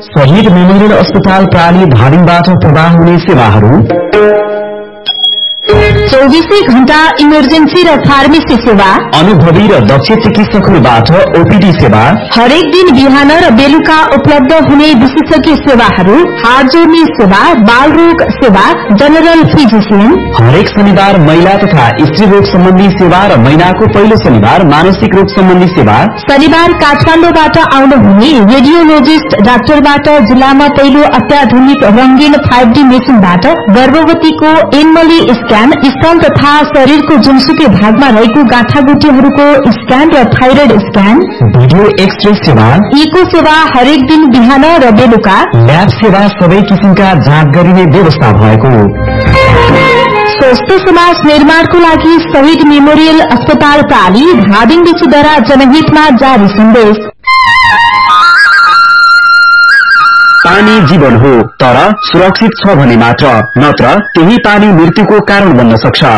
शहीद मेमोरियल अस्पताल प्राली धादिङबाट प्रवाह हुने सेवाहरू, 24 घण्टा इमर्जेन्सी र फार्मेसी सेवा, अनुभवी र दक्ष चिकित्सकहरूबाट ओपीडी सेवा, हरेक दिन बिहान र बेलुका उपलब्ध हुने विशेषज्ञ सेवाहरू, हात जोड्ने सेवा, बाल रोग सेवा, जनरल फिजिशियन, हरेक शनिबार महिला तथा स्त्री रोग सम्बन्धी सेवा र महिनाको पहिलो शनिबार मानसिक रोग सम्बन्धी सेवा, शनिबार काठमाडौँबाट आउनुहुने रेडियोलोजिस्ट डाक्टरबाट जिल्लामा पहिलो अत्याधुनिक रंगीन 5D मेसिनबाट गर्भवतीको एनमली स्क्यान, स्तन तथा शरीरको जुनसुकै भागमा रहेको गाँठागुटीहरूको स्क्यान र थाइरोइड स्क्यान, भिडियो एक्सरे सेवा, इको सेवा हरेक दिन बिहान र बेलुका, ल्याब सेवा, सबै किसिमका जाँच गरिने व्यवस्था भएको। स्वस्थ समाज निर्माणको लागि शहीद मेमोरियल अस्पताल प्राली धादिङदेखिद्वारा जनहितमा जारी सन्देश। पानी जीवन हो, तर सुरक्षित छ भने मात्र, नत्र त्यही पानी मृत्युको कारण बन्न सक्छ।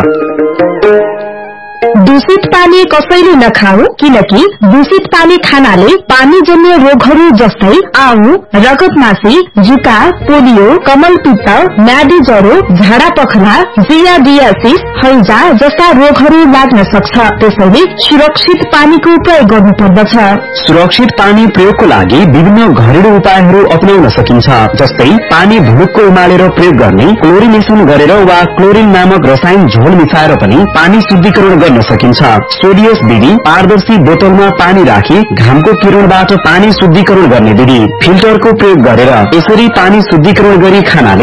दूषित पानी कसैले नखाऊ, किनकि दूषित पानी खानाले पानीजन्य रोगहरू जस्तै आउ, रगतमासी, जुका, पोलियो, कमलपित्त, म्यादी ज्वरो, झाडा पखला, जियाडियासिस, हैजा जस्ता रोगहरू लाग्न सक्छ। त्यसैले सुरक्षित पानीको प्रयोग गर्नुपर्दछ। सुरक्षित पानी प्रयोगको लागि विभिन्न घरेलु उपायहरू अपनाउन सकिन्छ, जस्तै पानी भुलुक्क उमालेर प्रयोग गर्ने, क्लोरिनेसन गरेर वा क्लोरिन नामक रसायन झोल मिसाएर पनि पानी शुद्धिकरण गर्न सकिन्छ। सोडियस विधि, पारदर्शी बोतलमा पानी राखी घामको किरणबाट पानी शुद्धिकरण गर्ने विधि, फिल्टरको प्रयोग गरेर यसरी पानी शुद्धिकरण गरी खानाले